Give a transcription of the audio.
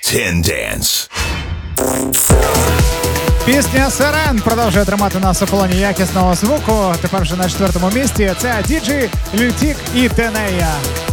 10 Dance. Пісня «Сирен» продовжує тримати нас у полоні якісного звуку. Тепер вже на 4-му місці. Це Діджі, Лютік і Тенея.